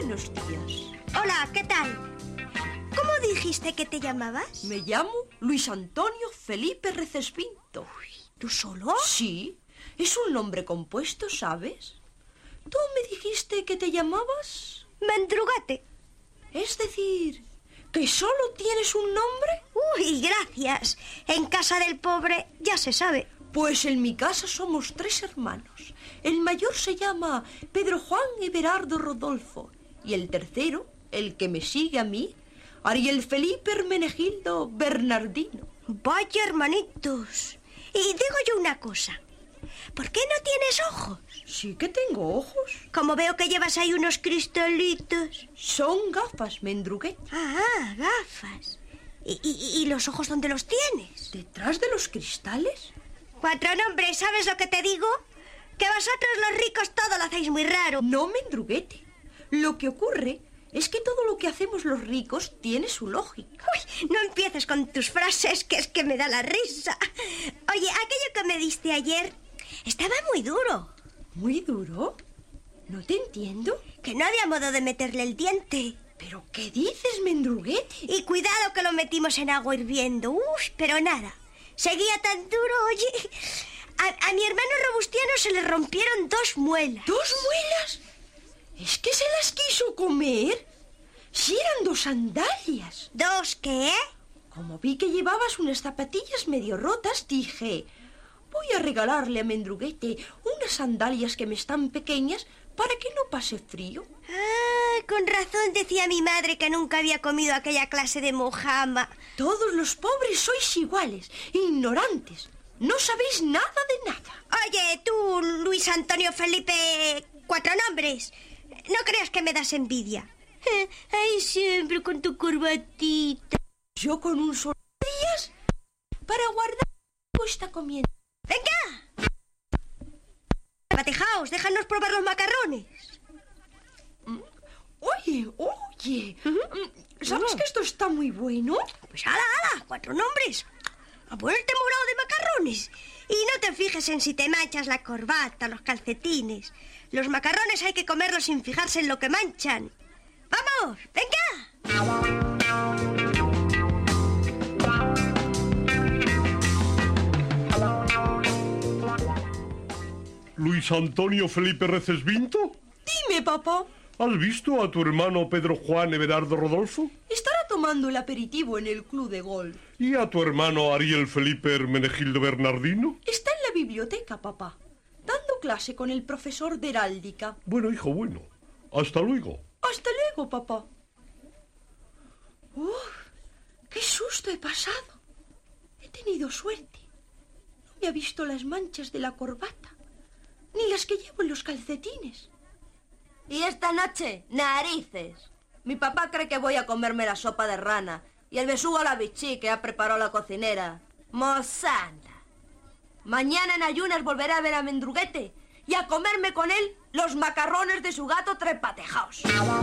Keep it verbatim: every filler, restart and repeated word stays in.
buenos días. Hola, ¿qué tal? ¿Cómo dijiste que te llamabas? Me llamo Luis Antonio Felipe Recesvinto. ¿Tú solo? Sí, es un nombre compuesto, ¿sabes? ¿Tú me dijiste que te llamabas? Mendrugate. Es decir, ¿que solo tienes un nombre? Uy, gracias. En casa del pobre ya se sabe. Pues en mi casa somos tres hermanos. El mayor se llama Pedro Juan Everardo Rodolfo. Y el tercero, el que me sigue a mí, Ariel Felipe Hermenegildo Bernardino. Vaya hermanitos. Y digo yo una cosa. ¿Por qué no tienes ojos? Sí que tengo ojos. Como veo que llevas ahí unos cristalitos. Son gafas, Mendruguete. Ah, gafas. ¿Y, y, y los ojos dónde los tienes? ¿Detrás de los cristales? Cuatro nombres, ¿sabes lo que te digo? Que vosotros los ricos todo lo hacéis muy raro. No, Mendruguete. Lo que ocurre es que todo lo que hacemos los ricos tiene su lógica. Uy, no empieces con tus frases, que es que me da la risa. Oye, aquello que me diste ayer estaba muy duro. ¿Muy duro? No te entiendo. Que no había modo de meterle el diente. ¿Pero qué dices, Mendruguete? Y cuidado que lo metimos en agua hirviendo. Uf, pero nada. Seguía tan duro, oye. A, a mi hermano Robustiano se le rompieron dos muelas. ¿Dos muelas? ¿Es que se las quiso comer? Si eran dos sandalias. ¿Dos qué? Como vi que llevabas unas zapatillas medio rotas, dije... Voy a regalarle a Mendruguete unas sandalias que me están pequeñas para que no pase frío. Ah, con razón decía mi madre que nunca había comido aquella clase de mojama. Todos los pobres sois iguales, ignorantes. No sabéis nada de nada. Oye, tú, Luis Antonio Felipe... Cuatro nombres. No creas que me das envidia. Eh, ahí siempre con tu corbatita. Yo con un solo días para guardar esta comida. ¡Venga! Patejaos, déjanos probar los macarrones. Oye, oye. Uh-huh. ¿Sabes uh-huh. que esto está muy bueno? Pues ala, ala, cuatro nombres. A ponerte morado de macarrones. Y no te fijes en si te manchas la corbata, los calcetines. Los macarrones hay que comerlos sin fijarse en lo que manchan. ¡Vamos! ¡Venga! ¿Luis Antonio Felipe Recesvinto? Dime, papá. ¿Has visto a tu hermano Pedro Juan Everardo Rodolfo? Estará tomando el aperitivo en el club de golf. ¿Y a tu hermano Ariel Felipe Hermenegildo Bernardino? Está en la biblioteca, papá, dando clase con el profesor de heráldica. Bueno, hijo, bueno. Hasta luego. Hasta luego, papá. ¡Uf! ¡Qué susto he pasado! He tenido suerte. No me ha visto las manchas de la corbata, ni las que llevo en los calcetines. Y esta noche, narices. Mi papá cree que voy a comerme la sopa de rana y el besugo a la bichí que ha preparado la cocinera. Mosanda. Mañana en ayunas volveré a ver a Mendruguete y a comerme con él los macarrones de su gato trepatejaos.